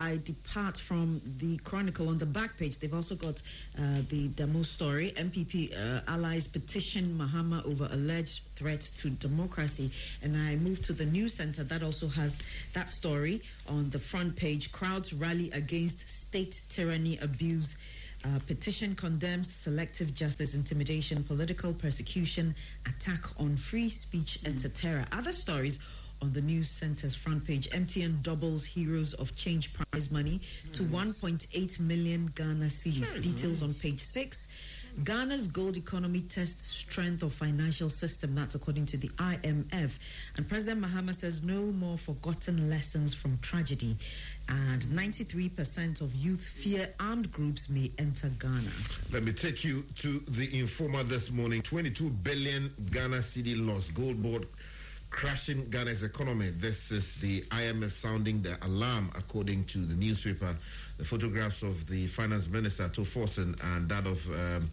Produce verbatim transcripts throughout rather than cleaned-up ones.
I depart from the Chronicle, on the back page, they've also got uh, the Damo story. M P P uh, allies petition Mahama over alleged threat to democracy. And I move to the News Center. That also has that story on the front page. Crowds rally against state tyranny abuse. Uh, petition condemns selective justice, intimidation, political persecution, attack on free speech, et cetera. Other stories on the News Center's front page. M T N doubles Heroes of Change prize money nice. to one point eight million Ghana cedis. Sure, Details nice. on page six. Ghana's gold economy tests strength of financial system. That's according to the I M F. And President Mahama says no more forgotten lessons from tragedy. And ninety-three percent of youth fear armed groups may enter Ghana. Let me take you to the Informer this morning. twenty-two billion Ghana cedi loss. Gold board crashing Ghana's economy. This is the I M F sounding the alarm, according to the newspaper. The photographs of the finance minister, Toforsen, and that of um,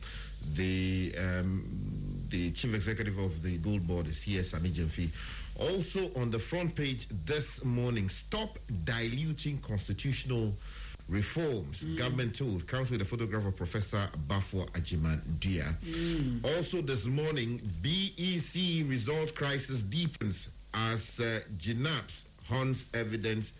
the um, the chief executive of the gold board is here, Sami Jemfi. Also on the front page this morning, stop diluting constitutional reforms. Mm. Government told. Comes with a photograph of Professor Bafo Ajiman-Dia. Mm. Also this morning, B E C resolve crisis deepens as uh, G N A P S hunts evidence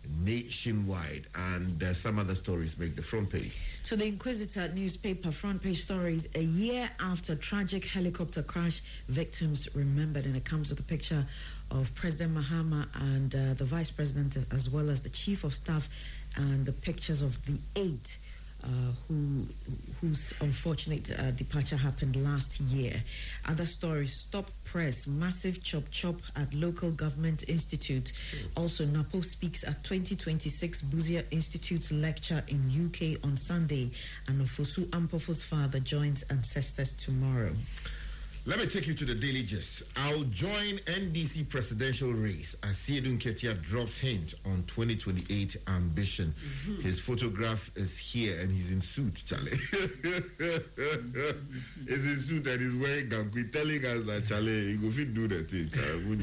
nationwide, and uh, some other stories make the front page. So the Inquisitor newspaper front page stories: a year after tragic helicopter crash, victims remembered, and it comes with a picture of President Mahama and uh, the Vice President, as well as the Chief of Staff, and the pictures of the eight uh, who whose unfortunate uh, departure happened last year. Other stories: stop press, massive chop chop at local government institute. Mm. Also, Napo speaks at twenty twenty-six Buzia Institute's lecture in U K on Sunday, and Ofosu Ampofo's father joins ancestors tomorrow. Let me take you to the Daily Gist. I'll join N D C presidential race as Siedu Nketia drops hint on twenty twenty-eight ambition. Mm-hmm. His photograph is here and he's in suit, Charlie. He's in suit and he's wearing gankui, telling us that, Charlie, you go fit do that thing.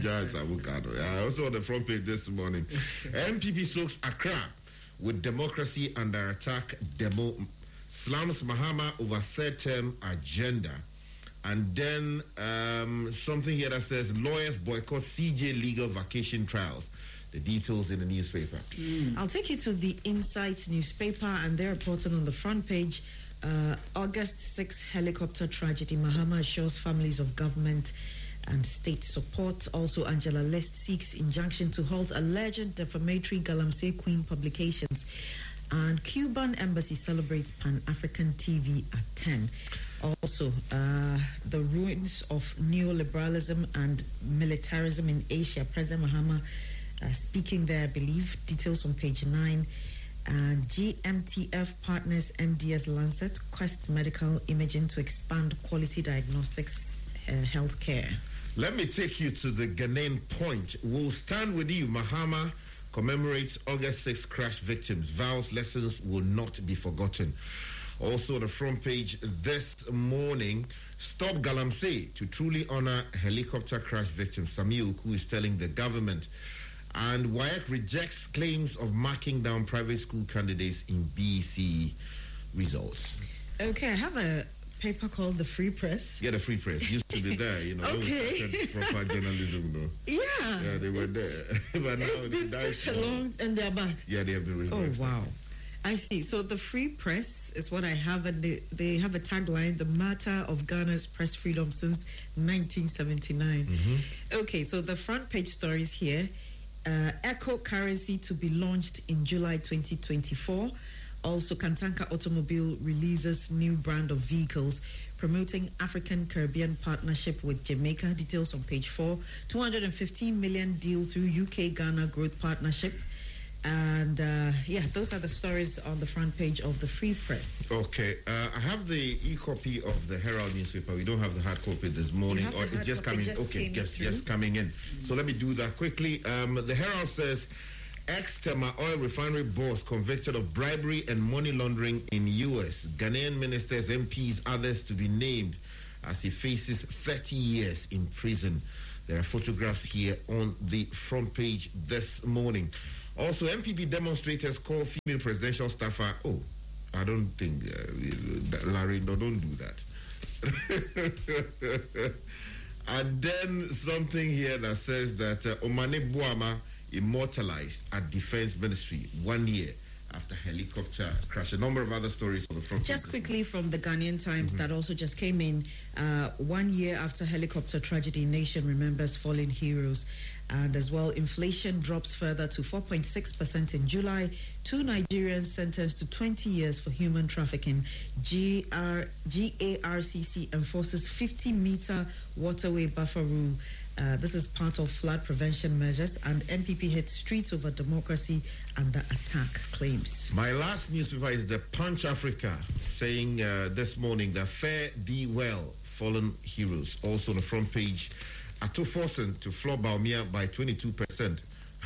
Yeah, also on the front page this morning, M P P soaks Accra with democracy under attack. Demo slams Mahama over third term agenda. And then um, something here that says lawyers boycott C J legal vacation trials. The details in the newspaper. Mm. I'll take you to the Insight newspaper, and they're reporting on the front page. Uh, August sixth helicopter tragedy. Mahama assures families of government and state support. Also, Angela List seeks injunction to halt alleged defamatory Galamsey Queen publications. And Cuban embassy celebrates Pan-African T V at ten. Also, uh, the ruins of neoliberalism and militarism in Asia. President Mahama uh, speaking there, I believe. Details on page nine. And G M T F partners M D S Lancet, Quest Medical Imaging to expand quality diagnostics uh, healthcare. Let me take you to the Ghanaian Point. We'll stand with you. Mahama commemorates August sixth crash victims. Vows lessons will not be forgotten. Also, the front page this morning, stop Galamsey to truly honor helicopter crash victims. Sami Oku is telling the government. And W A E C rejects claims of marking down private school candidates in B E C results. Okay, I have a paper called The Free Press. Yeah, The Free Press used to be there, you know. Okay. Proper journalism, though. Yeah. Yeah, they were there. But now it's been such a long, and they're back. Yeah, they have been reversed. Oh, wow. I see. So The Free Press is what I have, and they, they have a tagline: the matter of Ghana's press freedom since nineteen seventy-nine. Mm-hmm. Okay, so the front page stories here. Uh, Echo currency to be launched in July twenty twenty-four. Also, Kantanka Automobile releases new brand of vehicles, promoting African Caribbean partnership with Jamaica. Details on page four. two hundred fifteen million deal through U K Ghana growth partnership. And uh, yeah, those are the stories on the front page of the Free Press. Okay, uh, I have the e-copy of the Herald newspaper. We don't have the hard copy this morning, or it's just coming. Just okay, just just coming in. Mm-hmm. So let me do that quickly. Um, the Herald says ex-Tema oil refinery boss convicted of bribery and money laundering in U S. Ghanaian ministers, M Ps, others to be named as he faces thirty years in prison. There are photographs here on the front page this morning. Also, M P P demonstrators call female presidential staffer. Oh, I don't think, uh, Larry, no, don't do that. And then something here that says that uh, Omane Boama immortalized at Defense Ministry one year after helicopter crash. A number of other stories on the front. Just quickly from the Ghanaian Times, mm-hmm. that also just came in. Uh, one year after helicopter tragedy, nation remembers fallen heroes. And as well, inflation drops further to four point six percent in July. Two Nigerians sentenced to twenty years for human trafficking. G R, G A R C C enforces fifty meter waterway buffer rule. Uh, this is part of flood prevention measures, and M P P hits streets over democracy under attack claims. My last newspaper is the Punch Africa, saying uh, this morning that fare thee well, fallen heroes. Also on the front page, Ato Forsen to floor Baumia by twenty-two percent.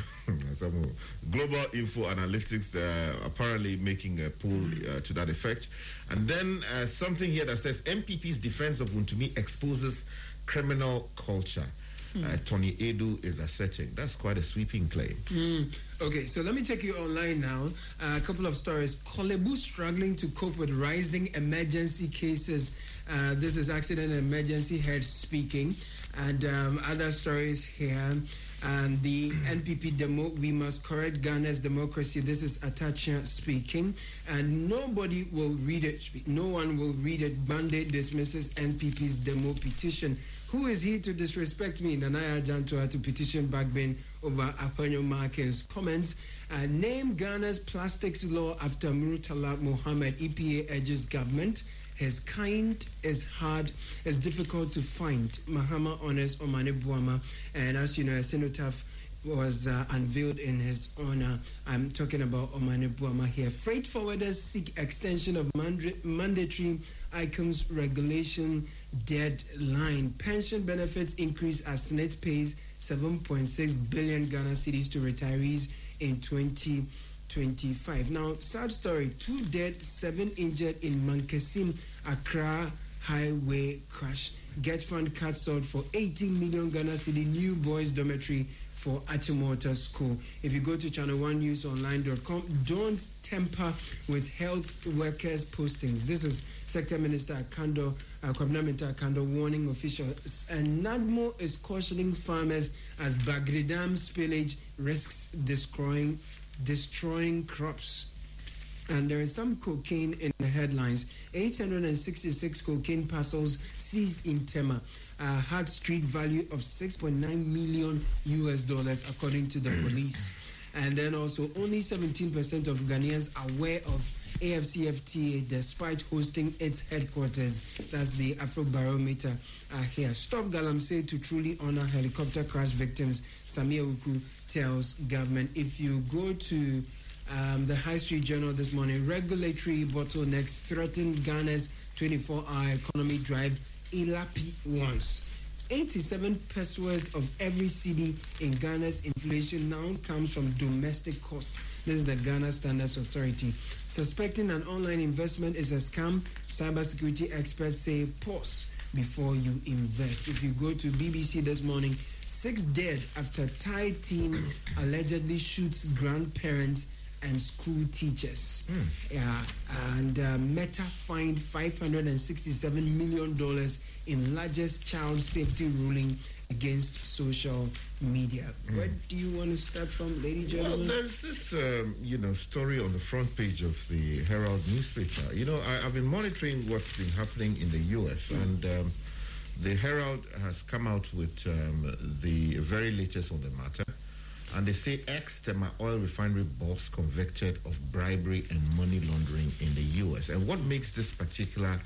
Global Info Analytics uh, apparently making a poll uh, to that effect. And then uh, something here that says M P P's defense of Wontumi exposes criminal culture. Uh, Tony Edu is asserting. That's quite a sweeping claim. Mm. Okay, so let me take you online now. Uh, a couple of stories. Kolebu struggling to cope with rising emergency cases. Uh, this is accident and emergency head speaking. And um, other stories here. And the N P P demo, we must correct Ghana's democracy. This is Atacha speaking. And nobody will read it. No one will read it. Bande dismisses N P P's demo petition. Who is he to disrespect me? Nanaya Jantua to petition Bagbin over Apanyo Markin's comments. Uh, name Ghana's plastics law after Murtala Mohammed. E P A urges government. His kind is hard, is difficult to find. Mahama honors Omane Boama. And as you know, a cenotaph was uh, unveiled in his honor. I'm talking about Omane Boama here. Freight forwarders seek extension of mand- mandatory I C O M S regulation deadline. Pension benefits increase as S N E T pays seven point six billion Ghana cedis to retirees in twenty twenty-five. Now, sad story. Two dead, seven injured in Mankasim, Accra highway crash. Get fund cuts out for eighteen million Ghana cedi new boys dormitory for Achimota School. If you go to channel one news online dot com, don't temper with health workers' postings. This is Sector Minister Akando, uh, Kwabena Minta Akando warning officials. And NADMO is cautioning farmers as Bagri Dam spillage risks destroying destroying crops. And there is some cocaine in the headlines. eight hundred sixty-six cocaine parcels seized in Tema. Uh, had street value of six point nine million U S dollars, according to the police. And then also, only seventeen percent of Ghanaians aware of A F C F T A despite hosting its headquarters. That's the Afrobarometer uh, here. Stop Galamsey to truly honor helicopter crash victims, Samia Uku tells government. If you go to um, the High Street Journal this morning, regulatory bottlenecks threaten Ghana's twenty-four hour economy drive. Ilapi wants. eighty-seven pesos of every cedi in Ghana's inflation now comes from domestic costs. This is the Ghana Standards Authority. Suspecting an online investment is a scam, cybersecurity experts say pause before you invest. If you go to B B C this morning, six dead after Thai teen allegedly shoots grandparents and school teachers. Mm. Yeah, and uh, Meta fined five hundred sixty-seven million dollars in largest child safety ruling against social media. Mm. Where do you want to start from, lady gentlemen? Well, there's this, um, you know, story on the front page of the Herald newspaper. You know, I, I've been monitoring what's been happening in the U S, mm. and um, the Herald has come out with um, the very latest on the matter. And they say ex-Tema oil refinery boss convicted of bribery and money laundering in the U S. And what makes this particular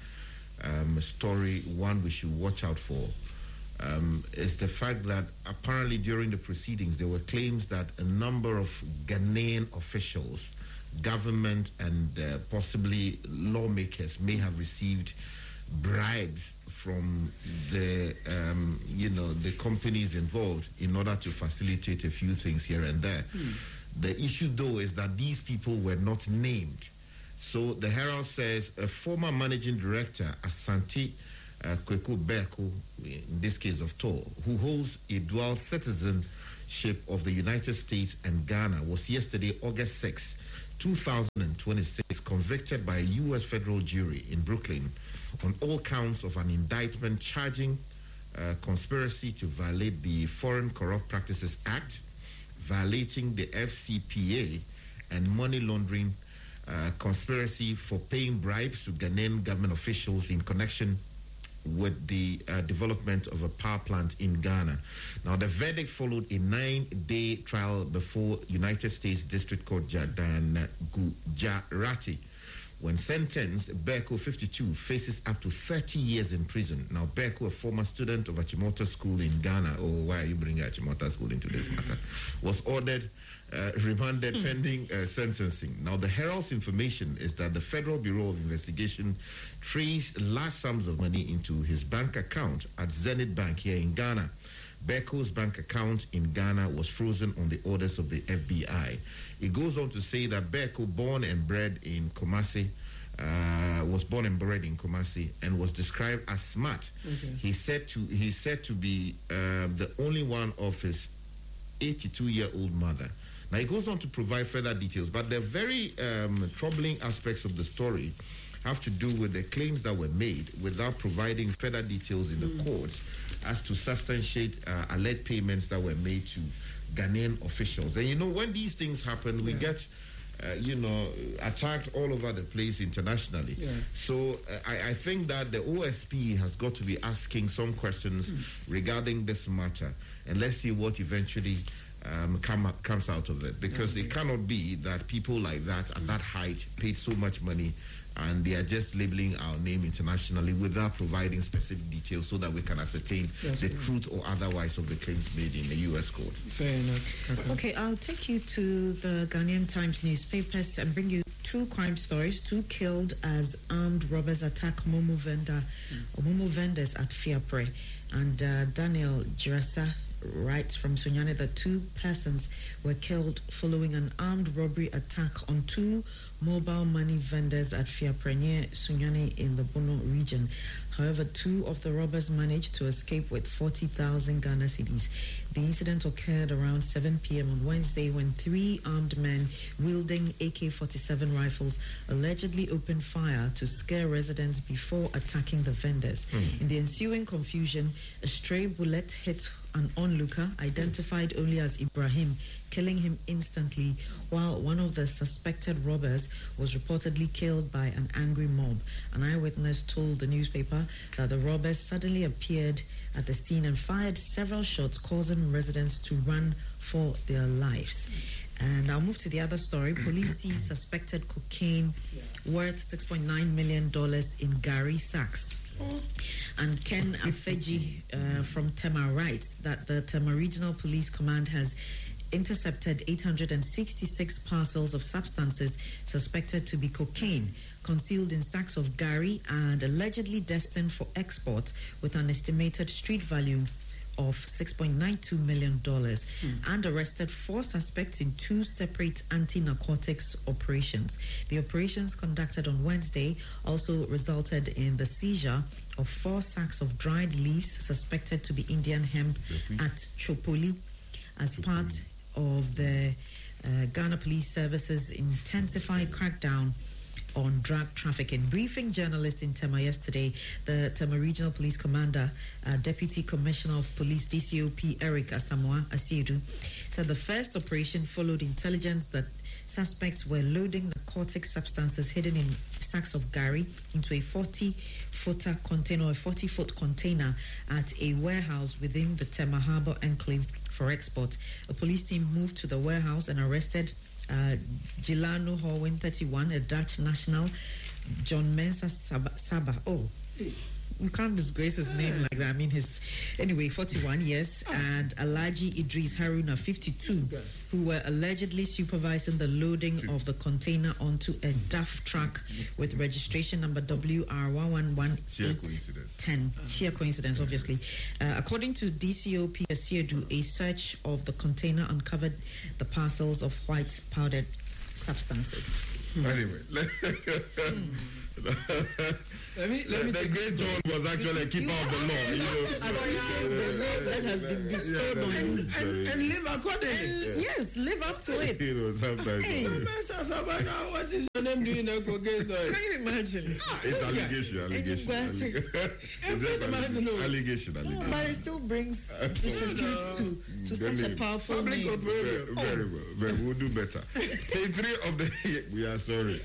um, story one we should watch out for um, is the fact that apparently during the proceedings there were claims that a number of Ghanaian officials, government and uh, possibly lawmakers may have received bribes from the, um, you know, the companies involved in order to facilitate a few things here and there. Hmm. The issue, though, is that these people were not named. So the Herald says a former managing director, Asante uh, Kweku Beko, in this case of Tor, who holds a dual citizenship ship of the United States and Ghana was yesterday, August sixth, two thousand twenty-six, convicted by a U S federal jury in Brooklyn on all counts of an indictment charging uh, conspiracy to violate the Foreign Corrupt Practices Act, violating the F C P A, and money laundering uh, conspiracy for paying bribes to Ghanaian government officials in connection with the uh, development of a power plant in Ghana. Now, the verdict followed a nine-day trial before United States District Court Judge Diana Gujarati. When sentenced, Berko, fifty-two, faces up to thirty years in prison. Now, Berko, a former student of Achimota School in Ghana, oh, why are you bringing Achimota School into this matter, was ordered uh, remanded mm. pending uh, sentencing. Now, the Herald's information is that the Federal Bureau of Investigation traced large sums of money into his bank account at Zenith Bank here in Ghana. Berko's bank account in Ghana was frozen on the orders of the F B I. It goes on to say that Berko, born and bred in Kumasi, uh, was born and bred in Kumasi and was described as smart. Okay. He said to he's said to be uh, the only one of his eighty-two-year-old mother. Now, he goes on to provide further details, but the very um, troubling aspects of the story have to do with the claims that were made without providing further details in the mm. courts as to substantiate uh, alleged payments that were made to Ghanaian officials. And, you know, when these things happen, we yeah. get, uh, you know, attacked all over the place internationally. Yeah. So uh, I, I think that the O S P has got to be asking some questions mm. regarding this matter. And let's see what eventually um, come, comes out of it. Because yeah. it cannot be that people like that at that height paid so much money and they are just labeling our name internationally without providing specific details so that we can ascertain That's the right. truth or otherwise of the claims made in the U S court. Fair enough. Okay. okay, I'll take you to the Ghanaian Times newspapers and bring you two crime stories. Two killed as armed robbers attack Momo vendor, mm. or Momo vendors at Fiapre. And uh, Daniel Girassa writes from Sunyani that two persons were killed following an armed robbery attack on two mobile money vendors at Fiapre, Sunyani in the Bono region. However, two of the robbers managed to escape with forty thousand Ghana cedis. The incident occurred around seven p.m. on Wednesday when three armed men wielding A K forty-seven rifles allegedly opened fire to scare residents before attacking the vendors. Mm. In the ensuing confusion, a stray bullet hit an onlooker identified only as Ibrahim, killing him instantly, while one of the suspected robbers was reportedly killed by an angry mob. An eyewitness told the newspaper that the robbers suddenly appeared at the scene and fired several shots, causing residents to run for their lives. And I'll move to the other story. Police seize suspected cocaine worth six point nine million dollars in Gary sacks. And Ken Afeji uh, from Tema writes that the Tema Regional Police Command has intercepted eight hundred sixty-six parcels of substances suspected to be cocaine, concealed in sacks of Gary and allegedly destined for export with an estimated street value of six point nine two million dollars, mm. and arrested four suspects in two separate anti-narcotics operations. The operations conducted on Wednesday also resulted in the seizure of four sacks of dried leaves suspected to be Indian hemp at Chopoli as part of the uh, Ghana Police Service's intensified crackdown on drug trafficking. Briefing journalists in Tema yesterday, the Tema Regional Police Commander, uh, Deputy Commissioner of Police D C O P Eric Asamoah Asiedu, said the first operation followed intelligence that suspects were loading narcotic substances hidden in sacks of Gary into a forty-footer container, a forty-foot container at a warehouse within the Tema Harbour enclave for export. A police team moved to the warehouse and arrested Uh, Gilano Horwin, thirty-one, a Dutch national, John Mensa Saba. Saba. Oh, you can't disgrace his name like that. I mean, his, anyway, forty-one, yes, and Alaji Idris Haruna, fifty-two, who were allegedly supervising the loading of the container onto a D A F truck with registration number W R one one one eight ten. Sheer coincidence, obviously. Uh, according to D C O P Asiedu, a search of the container uncovered the parcels of white powdered substances. Anyway, let, Let me, let me the great John was actually a keeper of the law. You know, that has been bestowed on and, you. and, and live accordingly. And yes, live up to it. You know, sometimes Hey. What is your name doing a cocaine story? Can you imagine? it's allegation, allegation, Classic. allegation, Everybody allegation, allegation. But it still brings disrepute to, to such a name. powerful Public name. opinion. Very, very well. Very, we'll do better. Page three of the we are sorry.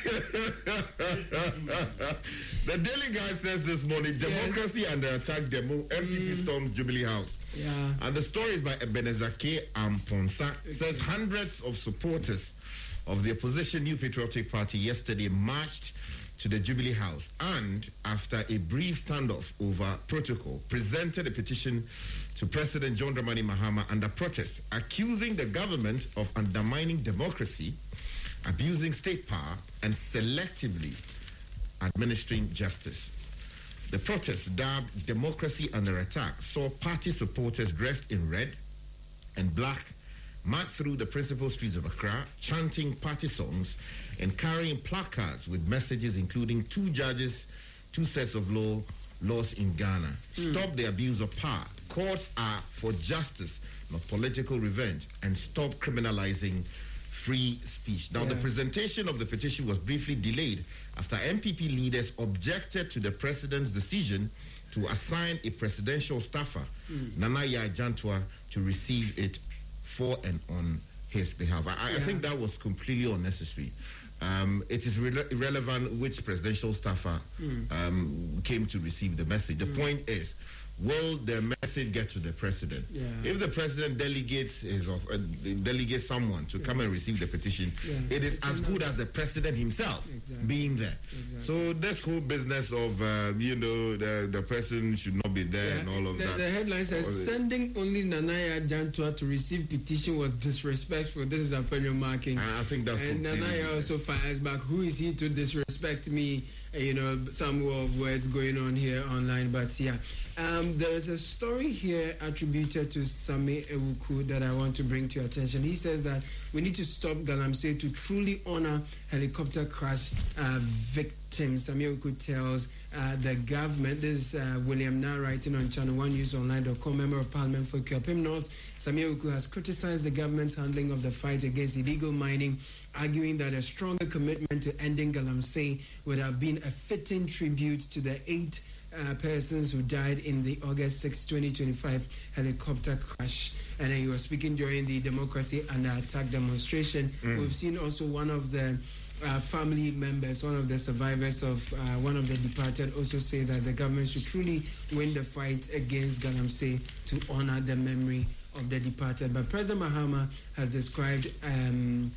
The Daily Guide says this morning, democracy yes. under attack. Demo M P P mm. storms Jubilee House. Yeah. And the story is by Ebenezer K. Amponsa. Okay. Says hundreds of supporters of the opposition New Patriotic Party yesterday marched to the Jubilee House and, after a brief standoff over protocol, presented a petition to President John Dramani Mahama under protest, accusing the government of undermining democracy, abusing state power, and selectively administering justice. The protest, dubbed Democracy Under Attack, saw party supporters dressed in red and black march through the principal streets of Accra, chanting party songs and carrying placards with messages including two judges, two sets of law, laws in Ghana. Mm. Stop the abuse of power. Courts are for justice, not political revenge, and stop criminalizing free speech. Now, yeah. the presentation of the petition was briefly delayed after M P P leaders objected to the president's decision to assign a presidential staffer, mm. Nana Yaa Jantua, to receive it for and on his behalf. I, yeah. I think that was completely unnecessary. Um, it is re- irrelevant which presidential staffer mm. um, came to receive the message. The mm. point is, will the message get to the president? Yeah. If the president delegates his, uh, delegates someone to yeah. come and receive the petition, yeah. it is it's as good as the president himself exactly. being there. Exactly. So this whole business of uh, you know the the person should not be there yeah. and all of the, that. The headline says sending only Nana Yaa Jantua to receive petition was disrespectful. This is Apelio marking. I think that's and Nana Yaa also fires back. Who is he to disrespect me? Uh, you know, some of words going on here online, but yeah. Um, there is a story here attributed to Sami Ewuku that I want to bring to your attention. He says that we need to stop Galamsey to truly honor helicopter crash uh, victims. Sami Ewuku tells uh, the government, this is uh, William Na writing on channel one news online dot com, member of parliament for Kyopim North. Sami Ewuku has criticized the government's handling of the fight against illegal mining, arguing that a stronger commitment to ending Galamsey would have been a fitting tribute to the eight Uh, persons who died in the August sixth, twenty twenty-five helicopter crash. And uh, he was speaking during the Democracy Under Attack demonstration. Mm. We've seen also one of the uh, family members, one of the survivors of uh, one of the departed, also say that the government should truly win the fight against Galamsey to honor the memory of the departed. But President Mahama has described um,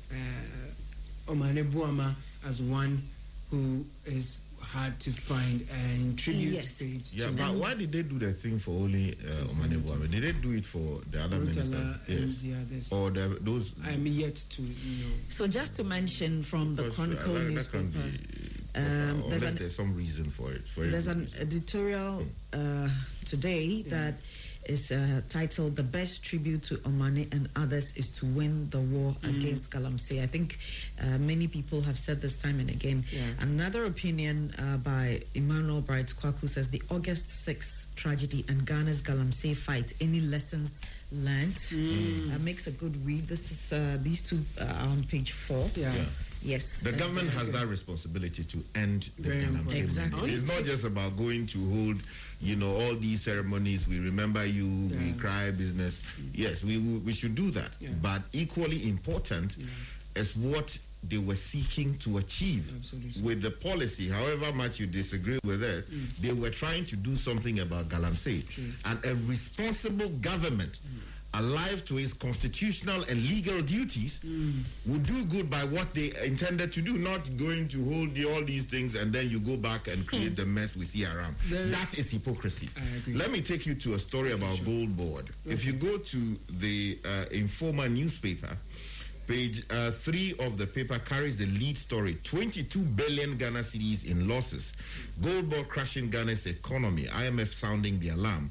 uh, Omane Buama as one who is hard to find and tribute yes. page. Yeah, but why did they do the thing for only uh, Omane Buame? Did they do it for the other ministers? Yes. And the others. Or the, those? I'm yet to know. So just to mention from the Chronicle uh, newspaper, be, um, there's, an, there's some reason for it. For there's it. an editorial uh, today yeah. that is uh, titled "The Best Tribute to Omane and Others is to Win the War mm. Against Galamsey." I think uh, many people have said this time and again. Yeah. Another opinion uh, by Emmanuel Bright Kwaku says the August sixth tragedy and Ghana's Galamsey fight. Any lessons learned? Mm. Uh, makes a good read. This is uh, these two uh, are on page four. Yeah. yeah. Yes. The government has that responsibility to end the Galamsey. Exactly. It's not just about going to hold, you know, all these ceremonies. We remember you, yeah. we cry business. Yes, we we should do that. Yeah. But equally important yeah. is what they were seeking to achieve Absolutely. With the policy. However much you disagree with it, mm. they were trying to do something about Galamsey. Mm. And a responsible government mm. alive to its constitutional and legal duties mm. would do good by what they intended to do, not going to hold the, all these things and then you go back and create mm. the mess we see around. There that is, is hypocrisy. Let me take you to a story about sure. Gold Board. Okay. If you go to the uh, Informer newspaper, page uh, three of the paper carries the lead story, twenty-two billion Ghana cedis in losses. Gold Board crashing Ghana's economy, I M F sounding the alarm.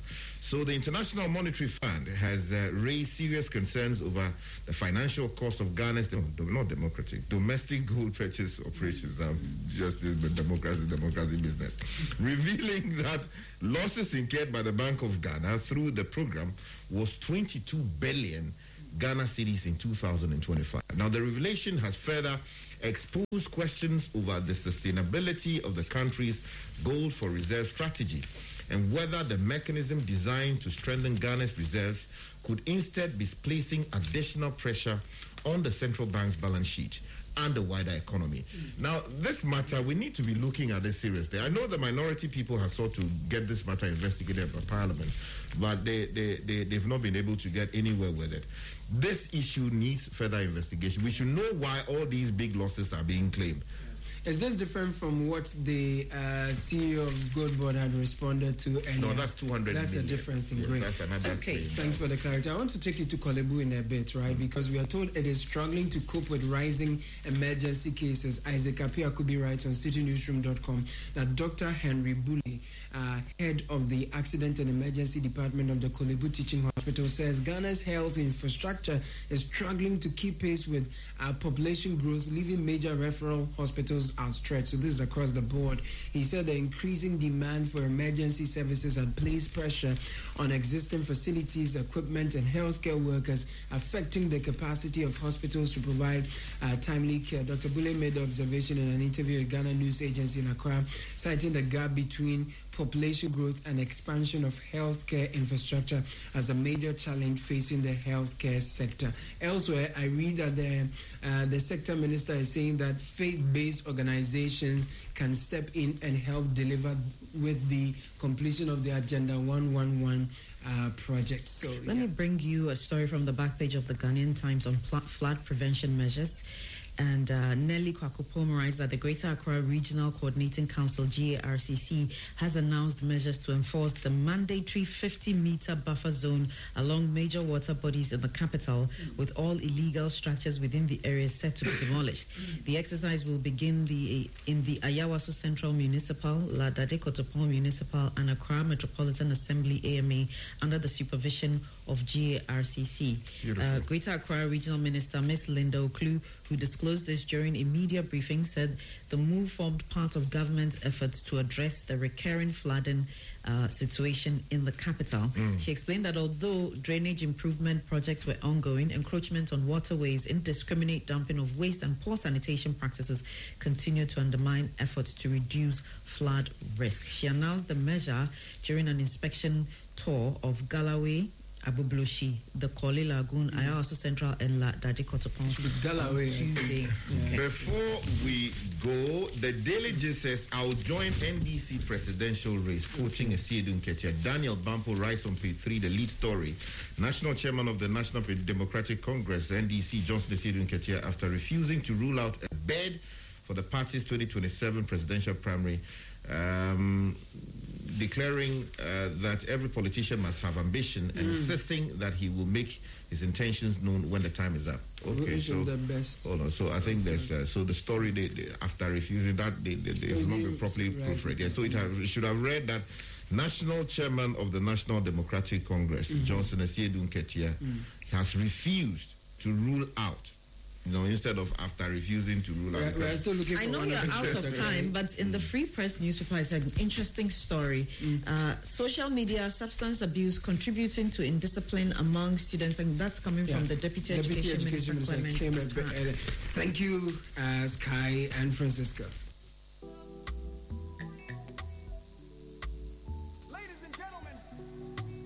So the International Monetary Fund has uh, raised serious concerns over the financial cost of Ghana's, not democratic, domestic gold purchase operations. Um, just the, the democracy, democracy business. Revealing that losses incurred by the Bank of Ghana through the program was twenty-two billion Ghana cedis in two thousand twenty-five. Now, the revelation has further exposed questions over the sustainability of the country's gold for reserve strategy and whether the mechanism designed to strengthen Ghana's reserves could instead be placing additional pressure on the central bank's balance sheet and the wider economy. Mm. Now, this matter, we need to be looking at this seriously. I know the minority people have sought to get this matter investigated by Parliament, but they, they, they, they've not been able to get anywhere with it. This issue needs further investigation. We should know why all these big losses are being claimed. Is this different from what the uh, C E O of Gold Board had responded to? Earlier? No, that's two hundred That's million. a different thing. Yes, Great. That's another okay, claim. thanks for the clarity. I want to take you to Korle Bu in a bit, right? Mm-hmm. Because we are told it is struggling to cope with rising emergency cases. Isaac Apiakubi writes on city newsroom dot com that Doctor Henry Bully, uh, head of the Accident and Emergency Department of the Korle Bu Teaching Hospital, says Ghana's health infrastructure is struggling to keep pace with uh, population growth, leaving major referral hospitals outstretched. So this is across the board. He said the increasing demand for emergency services had placed pressure on existing facilities, equipment, and healthcare workers, affecting the capacity of hospitals to provide uh, timely care. Doctor Bully made the observation in an interview with Ghana News Agency in Accra, citing the gap between population growth and expansion of healthcare infrastructure as a major challenge facing the healthcare sector. Elsewhere, I read that the, uh, the sector minister is saying that faith-based organizations can step in and help deliver with the completion of the Agenda one one one uh, project. So, Let yeah. me bring you a story from the back page of the Ghanaian Times on flood prevention measures. And uh, Nelly Kwakupomo writes that the Greater Accra Regional Coordinating Council, G A R C C, has announced measures to enforce the mandatory fifty-meter buffer zone along major water bodies in the capital, with all illegal structures within the area set to be demolished. The exercise will begin the in the Ayawaso Central Municipal, La Dade Kotopon Municipal, and Accra Metropolitan Assembly A M A under the supervision of G A R C C. Uh, Greater Accra Regional Minister Miss Linda Oklu, who disclosed this during a media briefing, said the move formed part of government's efforts to address the recurring flooding uh, situation in the capital. Mm. She explained that although drainage improvement projects were ongoing, encroachment on waterways, indiscriminate dumping of waste, and poor sanitation practices continue to undermine efforts to reduce flood risk. She announced the measure during an inspection tour of Galloway, Abubloshi, the Korle Lagoon, mm-hmm. Ayawaso Central, and La Dade Kotopon. Galloway. Tuesday. Yeah. Before we go, the Daily Gist says, I'll join N D C presidential race, coaching Asiedu Nketia. Daniel Bampo writes on page three, the lead story. National chairman of the National Democratic Congress, N D C, Johnson Asiedu Nketia, after refusing to rule out a bid for the party's twenty twenty-seven presidential primary, um, declaring uh, that every politician must have ambition and mm. insisting that he will make his intentions known when the time is up. Okay, so the best. Hold on. So I think there's uh, so the story they, they, after refusing that they they, they have not been properly right. proofread. Yeah, so it, have, it should have read that National Chairman of the National Democratic Congress, mm-hmm. Johnson Asiedu Nketia, mm. has refused to rule out. You know, instead of after refusing to rule out. We're still looking for I know you're out of time, but in the Free Press newspaper, it's an interesting story. Mm. Uh, social media, substance abuse contributing to indiscipline among students, and that's coming yeah. from the Deputy, Deputy Education, Education Minister. Minister. Clement. Thank you, uh, Sky and Francisco.